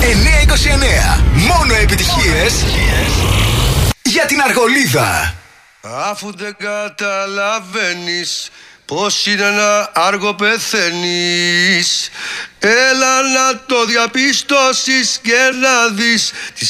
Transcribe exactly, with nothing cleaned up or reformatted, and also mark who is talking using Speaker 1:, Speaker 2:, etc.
Speaker 1: εννιακόσια είκοσι εννέα. Μόνο επιτυχίες για την Αργολίδα.
Speaker 2: Αφού δεν καταλαβαίνεις πως είναι ένα άργο πεθαίνεις, έλα να το διαπιστώσεις και να δεις τη